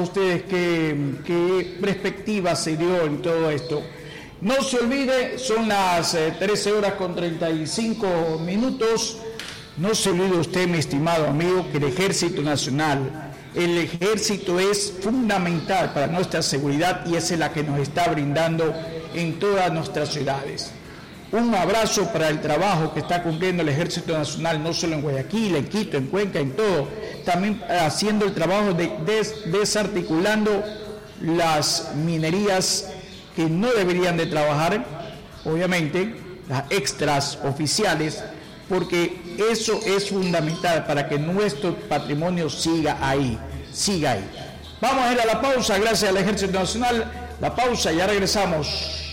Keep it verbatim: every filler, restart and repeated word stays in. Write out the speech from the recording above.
ustedes qué, qué perspectiva se dio en todo esto. No se olvide, son las eh, trece horas con treinta y cinco minutos. No se olvide usted, mi estimado amigo, que el Ejército Nacional, el Ejército es fundamental para nuestra seguridad y es la que nos está brindando en todas nuestras ciudades. Un abrazo para el trabajo que está cumpliendo el Ejército Nacional, no solo en Guayaquil, en Quito, en Cuenca, en todo, también haciendo el trabajo de des, desarticulando las minerías que no deberían de trabajar, obviamente, las extras oficiales, porque eso es fundamental para que nuestro patrimonio siga ahí, siga ahí. Vamos a ir a la pausa, gracias al Ejército Nacional, la pausa, ya regresamos.